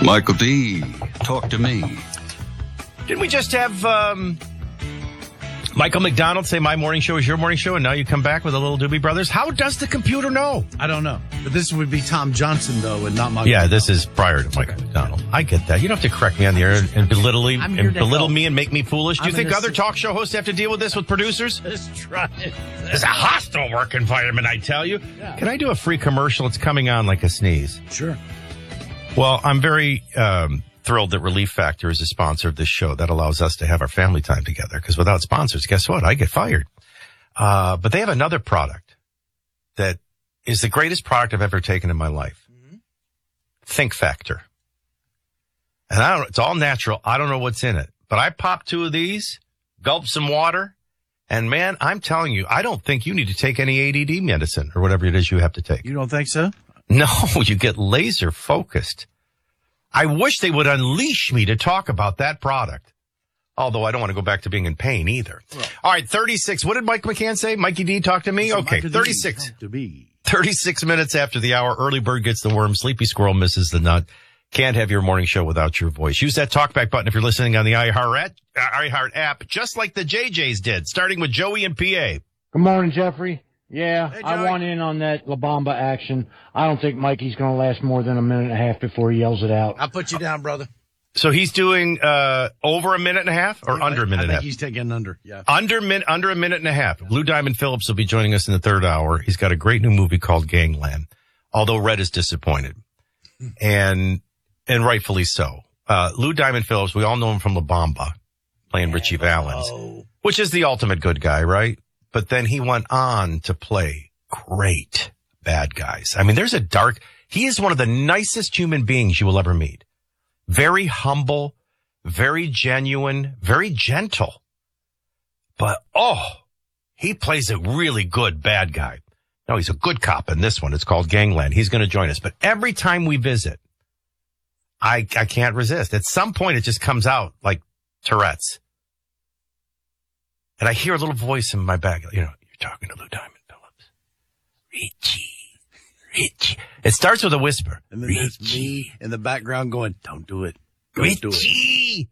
Michael D., talk to me. Didn't we just have Michael McDonald say my morning show is your morning show, and now you come back with the Little Doobie Brothers? How does the computer know? I don't know. But this would be Tom Johnson, though, and not Michael. Yeah, this is prior to Michael McDonald. I get that. You don't have to correct me on the air and belittle me and make me foolish. Do you think other talk show hosts have to deal with this with producers? Just try it. It's a hostile work environment, I tell you. Yeah. Can I do a free commercial? It's coming on like a sneeze. Sure. Well, I'm very thrilled that Relief Factor is a sponsor of this show. That allows us to have our family time together, because without sponsors, guess what? I get fired. But they have another product that is the greatest product I've ever taken in my life. Mm-hmm. Think Factor. And it's all natural. I don't know what's in it, but I popped 2 of these, gulped some water, and man, I'm telling you, I don't think you need to take any ADD medicine or whatever it is you have to take. You don't think so? No, you get laser focused. I wish they would unleash me to talk about that product. Although I don't want to go back to being in pain either. Well, all right, 36. What did Mike McCann say? Mikey D, talk to me? Okay, 36. 36 minutes after the hour. Early bird gets the worm. Sleepy squirrel misses the nut. Can't have your morning show without your voice. Use that talkback button if you're listening on the iHeart app, just like the JJs did, starting with Joey and PA. Good morning, Jeffrey. Yeah, hey, I want in on that La Bamba action. I don't think Mikey's going to last more than a minute and a half before he yells it out. I'll put you down, brother. So he's doing over a minute and a half or under a minute and a half? He's taking under, yeah. Under a minute and a half. Lou Diamond Phillips will be joining us in the third hour. He's got a great new movie called Gangland, although Red is disappointed. And rightfully so. Lou Diamond Phillips, we all know him from La Bamba, playing Richie Valens, which is the ultimate good guy, right? But then he went on to play great bad guys. I mean, he is one of the nicest human beings you will ever meet. Very humble, very genuine, very gentle. But, he plays a really good bad guy. No, he's a good cop in this one. It's called Gangland. He's going to join us. But every time we visit, I can't resist. At some point, it just comes out like Tourette's. And I hear a little voice in my back. You know, you're talking to Lou Diamond Phillips. Richie. It starts with a whisper. And then there's me in the background going, don't do it. Richie.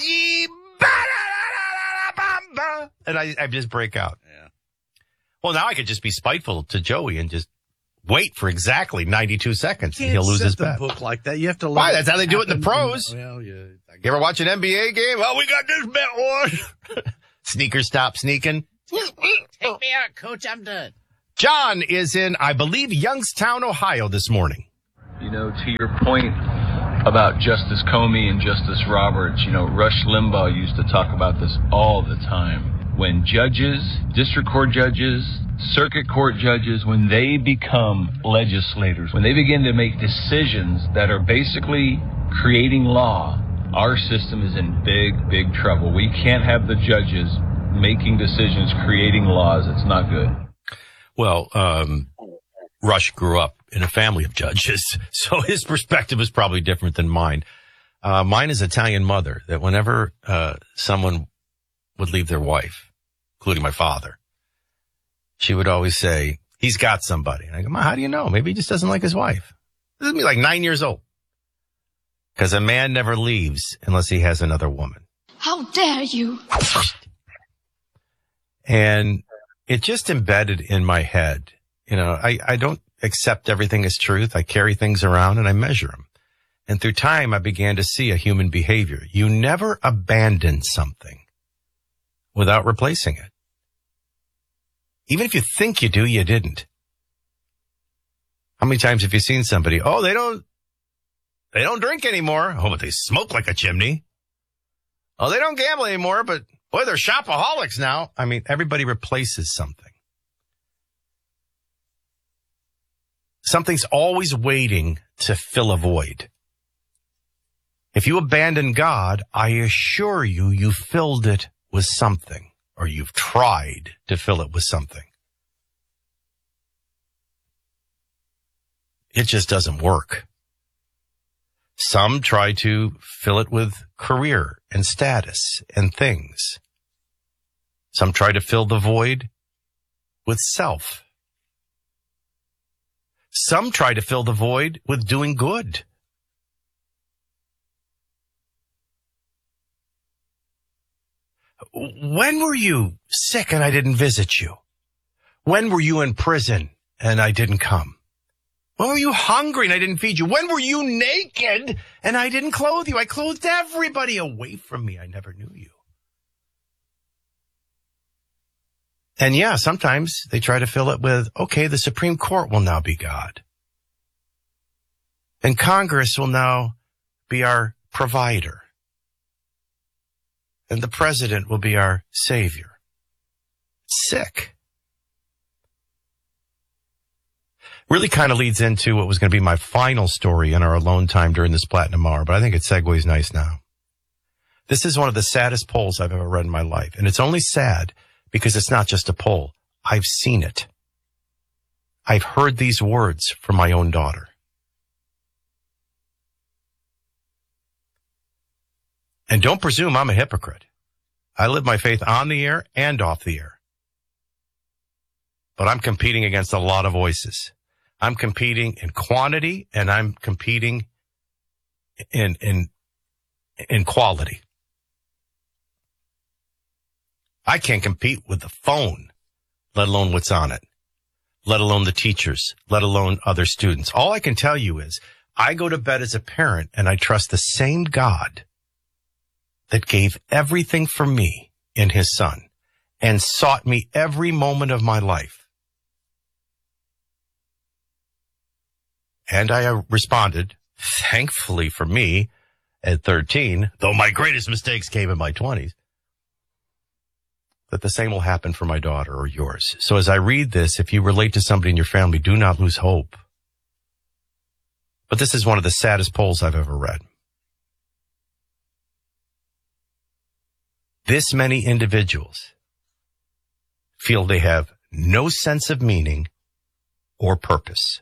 And I just break out. Yeah. Well, now I could just be spiteful to Joey and just wait for exactly 92 seconds and he'll lose his bet. Book like that. You have to. Why? That's how they do it in the pros. Well, yeah. You ever watch an NBA game? Well, we got this bet one. Sneakers stop sneaking. Take me out, coach. I'm done. John is in, I believe, Youngstown, Ohio this morning. You know, to your point about Justice Comey and Justice Roberts, you know, Rush Limbaugh used to talk about this all the time. When judges, district court judges, circuit court judges, when they become legislators, when they begin to make decisions that are basically creating law, our system is in big, big trouble. We can't have the judges making decisions, creating laws. It's not good. Well, Rush grew up in a family of judges, so his perspective is probably different than mine. Mine is Italian mother, that whenever someone would leave their wife, including my father, she would always say, he's got somebody. And I go, Ma, how do you know? Maybe he just doesn't like his wife. This is me like 9 years old. Because a man never leaves unless he has another woman. How dare you? And it just embedded in my head. You know, I don't accept everything as truth. I carry things around and I measure them. And through time, I began to see a human behavior. You never abandon something without replacing it. Even if you think you do, you didn't. How many times have you seen somebody, they don't drink anymore. Oh, but they smoke like a chimney. Oh, they don't gamble anymore, but boy, they're shopaholics now. I mean, everybody replaces something. Something's always waiting to fill a void. If you abandon God, I assure you, you filled it with something, or you've tried to fill it with something. It just doesn't work. Some try to fill it with career and status and things. Some try to fill the void with self. Some try to fill the void with doing good. when were you sick and I didn't visit you? When were you in prison and I didn't come? When were you hungry and I didn't feed you? When were you naked and I didn't clothe you? I clothed everybody away from me. I never knew you. And yeah, sometimes they try to fill it with, okay, the Supreme Court will now be God. And Congress will now be our provider. And the president will be our savior. Sick. Really kind of leads into what was going to be my final story in our alone time during this Platinum Hour, but I think it segues nice now. This is one of the saddest polls I've ever read in my life. And it's only sad because it's not just a poll. I've seen it. I've heard these words from my own daughter. And don't presume I'm a hypocrite. I live my faith on the air and off the air. But I'm competing against a lot of voices. I'm competing in quantity and I'm competing in quality. I can't compete with the phone, let alone what's on it, let alone the teachers, let alone other students. All I can tell you is I go to bed as a parent and I trust the same God that gave everything for me in his son and sought me every moment of my life. And I responded, thankfully for me, at 13, though my greatest mistakes came in my 20s, that the same will happen for my daughter or yours. So as I read this, if you relate to somebody in your family, do not lose hope. But this is one of the saddest polls I've ever read. This many individuals feel they have no sense of meaning or purpose.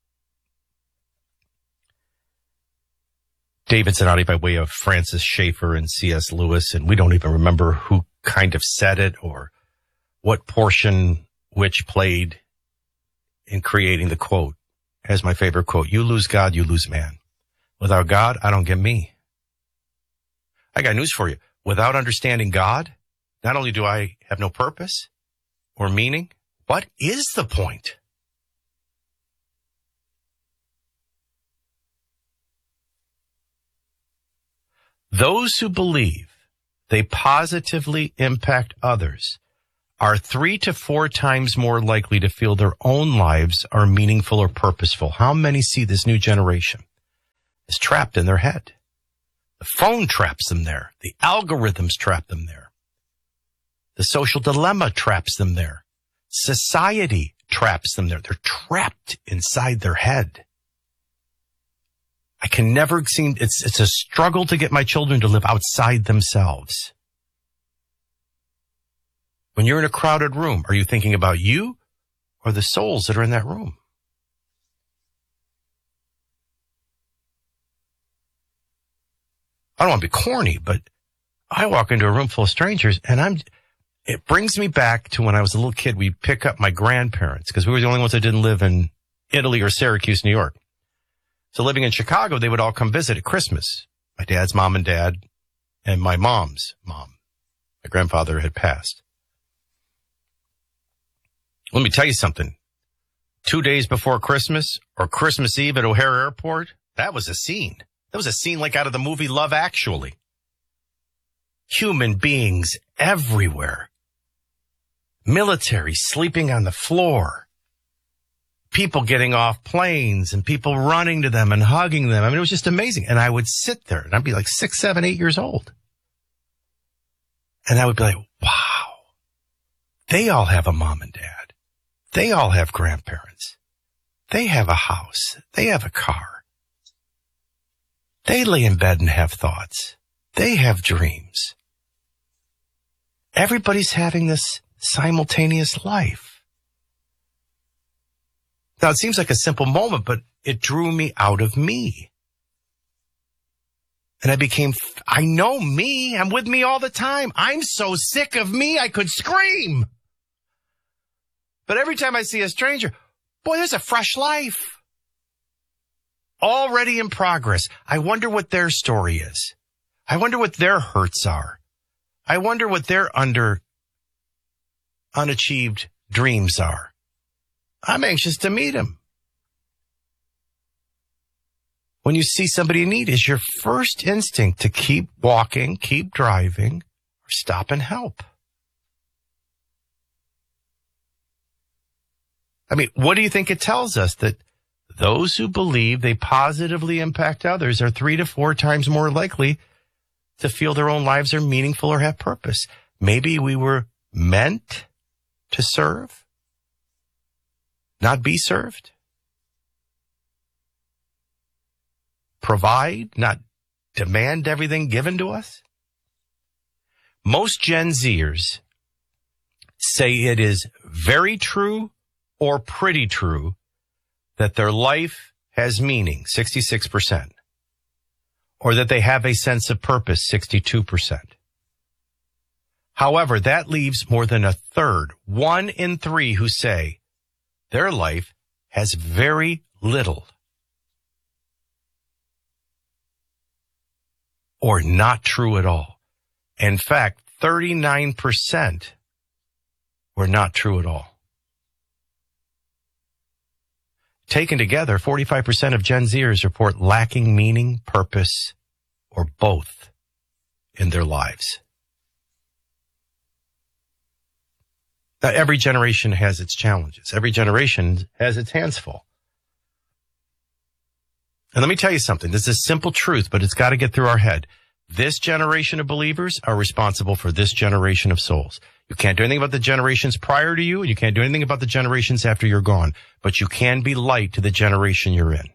David Zanotti by way of Francis Schaeffer and C.S. Lewis, and we don't even remember who kind of said it or what portion which played in creating the quote. Here's my favorite quote. You lose God, you lose man. Without God, I don't get me. I got news for you. Without understanding God, not only do I have no purpose or meaning, what is the point? Those who believe they positively impact others are 3 to 4 times more likely to feel their own lives are meaningful or purposeful. How many see this new generation is trapped in their head? The phone traps them there. The algorithms trap them there. The social dilemma traps them there. Society traps them there. They're trapped inside their head. I can never seem, it's a struggle to get my children to live outside themselves. When you're in a crowded room, are you thinking about you or the souls that are in that room? I don't want to be corny, but I walk into a room full of strangers and it brings me back to when I was a little kid. We'd pick up my grandparents because we were the only ones that didn't live in Italy or Syracuse, New York. So living in Chicago, they would all come visit at Christmas. My dad's mom and dad and my mom's mom. My grandfather had passed. Let me tell you something. 2 days before Christmas or Christmas Eve at O'Hare Airport, that was a scene. That was a scene like out of the movie Love Actually. Human beings everywhere. Military sleeping on the floor. People getting off planes and people running to them and hugging them. I mean, it was just amazing. And I would sit there and I'd be like 6, 7, 8 years old. And I would be like, wow, they all have a mom and dad. They all have grandparents. They have a house. They have a car. They lay in bed and have thoughts. They have dreams. Everybody's having this simultaneous life. Now, it seems like a simple moment, but it drew me out of me. And I know me. I'm with me all the time. I'm so sick of me, I could scream. But every time I see a stranger, boy, there's a fresh life. Already in progress. I wonder what their story is. I wonder what their hurts are. I wonder what their unachieved dreams are. I'm anxious to meet them. When you see somebody in need, is your first instinct to keep walking, keep driving, or stop and help? I mean, what do you think it tells us? That those who believe they positively impact others are 3 to 4 times more likely to feel their own lives are meaningful or have purpose. Maybe we were meant to serve, not be served. Provide, not demand everything given to us. Most Gen Zers say it is very true or pretty true that their life has meaning, 66%, or that they have a sense of purpose, 62%. However, that leaves more than a third, 1 in 3, who say their life has very little or not true at all. In fact, 39% were not true at all. Taken together, 45% of Gen Zers report lacking meaning, purpose, or both in their lives. Now, every generation has its challenges. Every generation has its hands full. And let me tell you something. This is a simple truth, but it's got to get through our head. This generation of believers are responsible for this generation of souls. You can't do anything about the generations prior to you, and you can't do anything about the generations after you're gone, but you can be light to the generation you're in.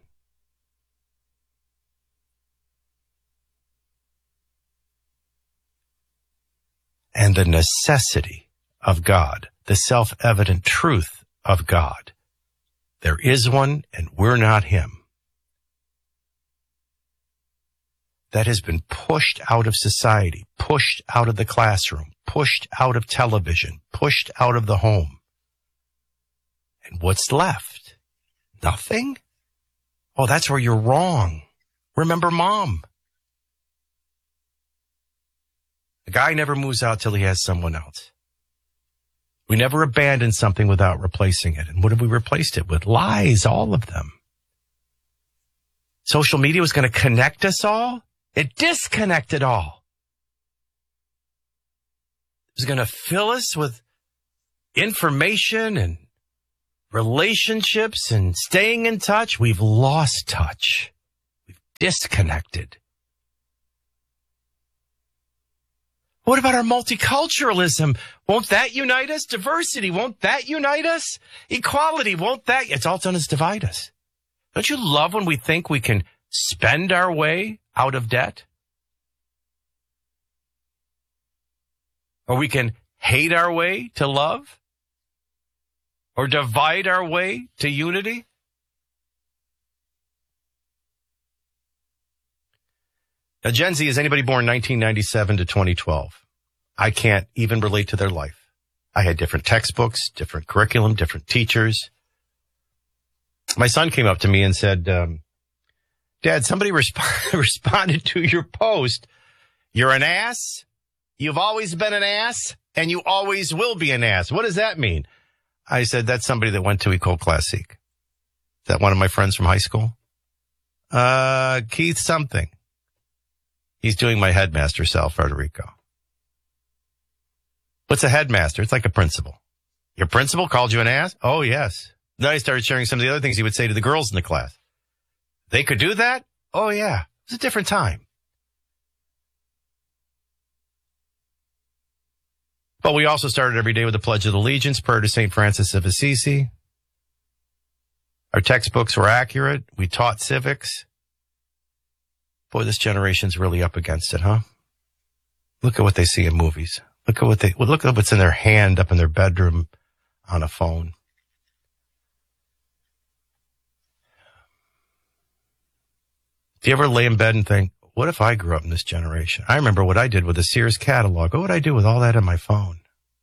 And the necessity of God, the self-evident truth of God. There is one, and we're not him. That has been pushed out of society, pushed out of the classroom, pushed out of television, pushed out of the home. And what's left? Nothing? Oh, that's where you're wrong. Remember Mom. The guy never moves out till he has someone else. We never abandon something without replacing it. And what have we replaced it with? Lies, all of them. Social media was going to connect us all. It disconnected all. It was going to fill us with information and relationships and staying in touch. We've lost touch. We've disconnected. What about our multiculturalism? Won't that unite us? Diversity, won't that unite us? Equality, won't that? It's all done is divide us. Don't you love when we think we can spend our way out of debt? Or we can hate our way to love? Or divide our way to unity? Now, Gen Z is anybody born 1997 to 2012. I can't even relate to their life. I had different textbooks, different curriculum, different teachers. My son came up to me and said, Dad, somebody responded to your post. You're an ass. You've always been an ass, and you always will be an ass. What does that mean? I said, that's somebody that went to Ecole Classique. Is that one of my friends from high school? Keith something. He's doing my headmaster, Sal Federico. What's a headmaster? It's like a principal. Your principal called you an ass? Oh, yes. Then I started sharing some of the other things he would say to the girls in the class. They could do that? Oh, yeah. It was a different time. But we also started every day with the Pledge of Allegiance, prayer to St. Francis of Assisi. Our textbooks were accurate. We taught civics. Boy, this generation's really up against it, huh? Look at what they see in movies. Look at what's in their hand up in their bedroom on a phone. Do you ever lay in bed and think, what if I grew up in this generation? I remember what I did with the Sears catalog. What would I do with all that on my phone?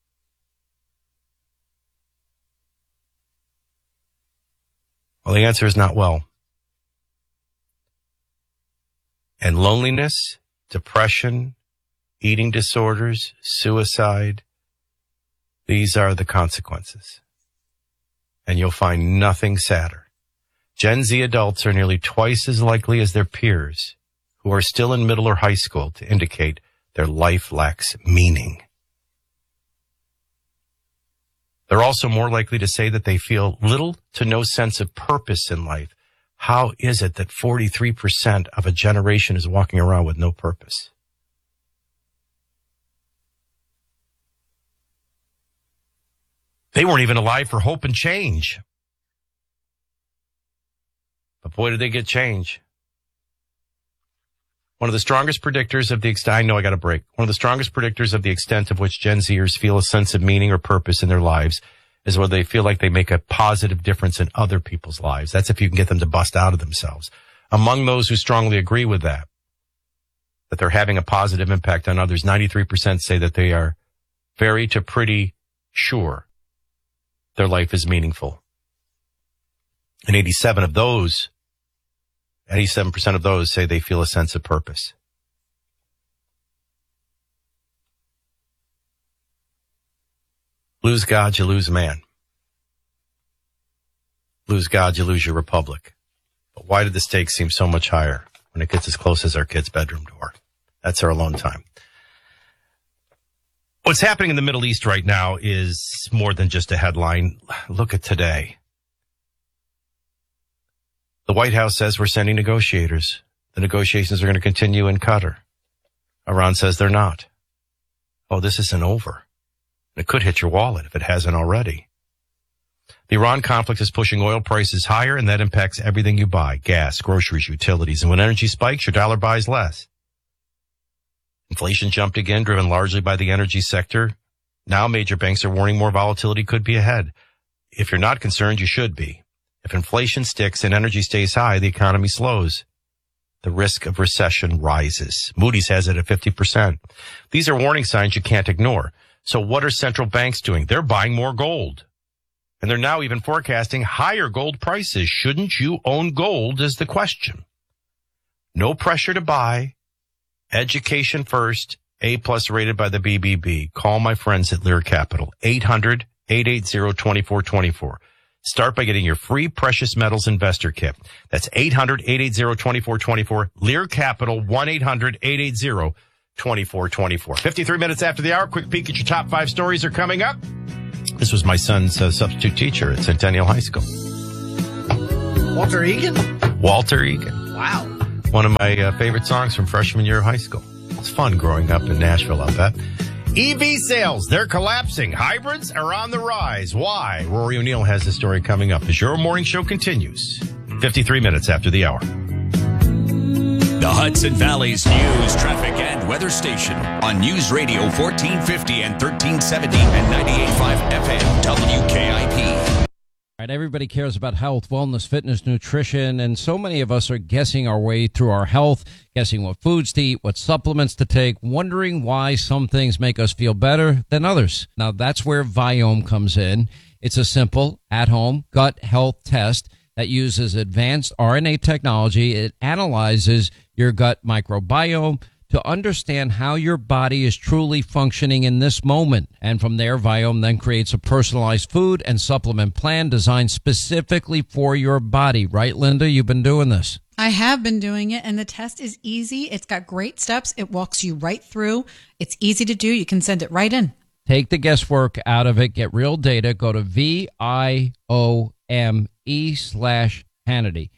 Well, the answer is not well. And loneliness, depression, eating disorders, suicide. These are the consequences. And you'll find nothing sadder. Gen Z adults are nearly twice as likely as their peers who are still in middle or high school to indicate their life lacks meaning. They're also more likely to say that they feel little to no sense of purpose in life. How is it that 43% of a generation is walking around with no purpose? They weren't even alive for hope and change. But boy, did they get change. One of the strongest predictors of the extent, I know I got a break. One of the strongest predictors of the extent of which Gen Zers feel a sense of meaning or purpose in their lives is whether they feel like they make a positive difference in other people's lives. That's if you can get them to bust out of themselves. Among those who strongly agree with that they're having a positive impact on others, 93% say that they are very to pretty sure their life is meaningful. And 87% of those say they feel a sense of purpose. Lose God, you lose man. Lose God, you lose your republic. But why did the stakes seem so much higher when it gets as close as our kid's bedroom door? That's our alone time. What's happening in the Middle East right now is more than just a headline. Look at today. The White House says we're sending negotiators. The negotiations are going to continue in Qatar. Iran says they're not. Oh, this isn't over. It could hit your wallet if it hasn't already. The Iran conflict is pushing oil prices higher, and that impacts everything you buy, gas, groceries, utilities. And when energy spikes, your dollar buys less. Inflation jumped again, driven largely by the energy sector. Now major banks are warning more volatility could be ahead. If you're not concerned, you should be. If inflation sticks and energy stays high, the economy slows. The risk of recession rises. Moody's has it at 50%. These are warning signs you can't ignore. So what are central banks doing? They're buying more gold. And they're now even forecasting higher gold prices. Shouldn't you own gold is the question. No pressure to buy. Education first. A+ rated by the BBB. Call my friends at Lear Capital. 800-880-2424. Start by getting your free precious metals investor kit. That's 800-880-2424. Lear Capital, 1-800-880-2424. 53 minutes after the hour, quick peek at your top 5 stories are coming up. This was my son's substitute teacher at Centennial High School. Walter Egan? Walter Egan. Wow. One of my favorite songs from freshman year of high school. It's fun growing up in Nashville, I'll bet. EV sales, they're collapsing. Hybrids are on the rise. Why? Rory O'Neill has the story coming up as your morning show continues. 53 minutes after the hour. The Hudson Valley's news, traffic, and weather station on News Radio 1450 and 1370 and 98.5 FM WKIP. Right, everybody cares about health, wellness, fitness, nutrition, and so many of us are guessing our way through our health, guessing what foods to eat, what supplements to take, wondering why some things make us feel better than others. Now, that's where Viome comes in. It's a simple, at-home gut health test that uses advanced RNA technology. It analyzes your gut microbiome to understand how your body is truly functioning in this moment. And from there, Viome then creates a personalized food and supplement plan designed specifically for your body. Right, Linda? You've been doing this. I have been doing it, and the test is easy. It's got great steps. It walks you right through. It's easy to do. You can send it right in. Take the guesswork out of it. Get real data. Go to VIOME/Hannity.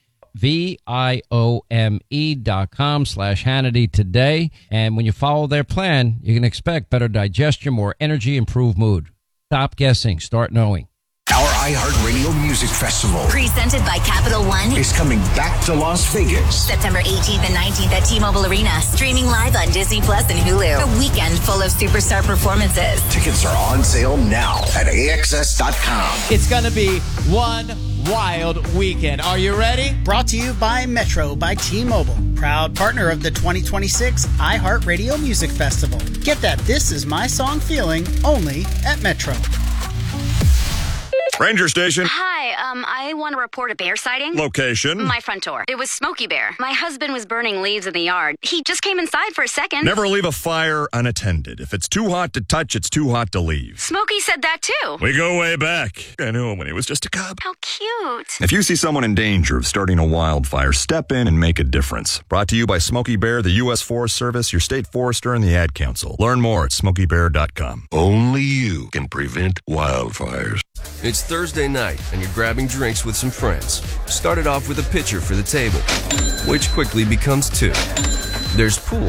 VIOME.com/Hannity today. And when you follow their plan, you can expect better digestion, more energy, improved mood. Stop guessing. Start knowing. Our iHeartRadio Music Festival presented by Capital One is coming back to Las Vegas. September 18th and 19th at T-Mobile Arena. Streaming live on Disney Plus and Hulu. A weekend full of superstar performances. Tickets are on sale now at AXS.com. It's going to be one wild weekend. Are you ready? Brought to you by Metro by T-Mobile. Proud partner of the 2026 iHeartRadio Music Festival. Get that This Is My Song feeling only at Metro. Ranger Station. Hi, I want to report a bear sighting. Location. My front door. It was Smokey Bear. My husband was burning leaves in the yard. He just came inside for a second. Never leave a fire unattended. If it's too hot to touch, it's too hot to leave. Smokey said that too. We go way back. I knew him when he was just a cub. How cute. If you see someone in danger of starting a wildfire, step in and make a difference. Brought to you by Smokey Bear, the U.S. Forest Service, your state forester, and the Ad Council. Learn more at SmokeyBear.com. Only you can prevent wildfires. It's Thursday night, and you're grabbing drinks with some friends. Started off with a pitcher for the table, which quickly becomes two. There's pool.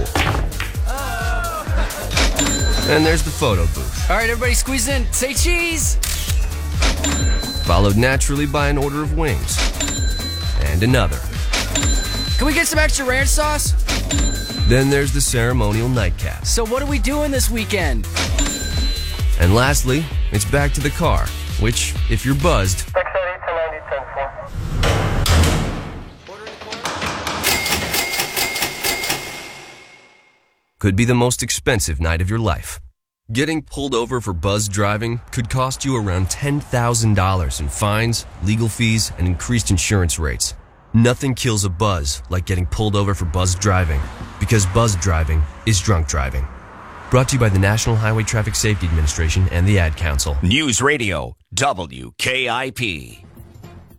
And there's the photo booth. All right, everybody squeeze in. Say cheese. Followed naturally by an order of wings. And another. Can we get some extra ranch sauce? Then there's the ceremonial nightcap. So what are we doing this weekend? And lastly, it's back to the car, which, if you're buzzed, could be the most expensive night of your life. Getting pulled over for buzz driving could cost you around $10,000 in fines, legal fees, and increased insurance rates. Nothing kills a buzz like getting pulled over for buzz driving, because buzz driving is drunk driving. Brought to you by the National Highway Traffic Safety Administration and the Ad Council. News Radio WKIP.